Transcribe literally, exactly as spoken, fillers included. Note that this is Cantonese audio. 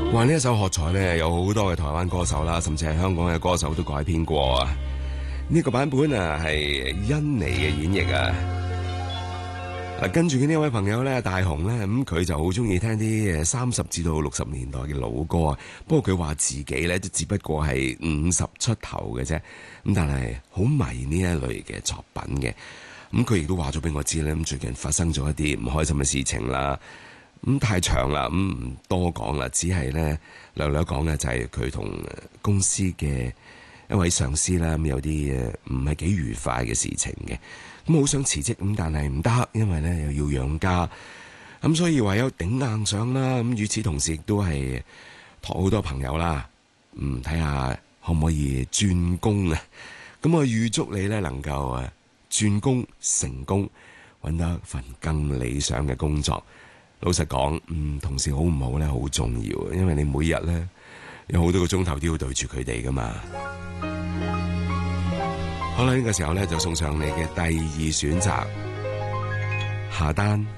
話呢一首喝彩咧，有好多嘅台灣歌手啦，甚至係香港嘅歌手都改編過啊。呢、這個版本啊係甄妮嘅演繹啊。嗱，跟住嘅呢位朋友咧，大雄咧，咁佢就好中意聽啲誒三十至到六十年代嘅老歌啊。不過佢話自己咧都只不過係五十出頭嘅啫，咁但係好迷呢一類嘅作品嘅。咁佢亦都話咗俾我知咧，咁最近發生咗一啲唔開心嘅事情啦。咁太長啦，咁唔多講啦，只係咧略略講咧，就係佢同公司嘅一位上司啦，咁有啲誒唔係幾愉快嘅事情嘅，咁好想辭職，咁但係唔得，因為咧又要養家，咁所以唯有頂硬上啦。咁與此同時亦都係託好多朋友啦，嗯，睇下可唔可以轉工啊？咁我預祝你咧能夠啊轉工成功，搵到一份更理想嘅工作。老實講，嗯，同事好唔好咧，好重要，因為你每日咧有好多個鐘頭都要對住佢哋噶嘛。好啦，呢個時候咧就送上你嘅第二選擇，夏丹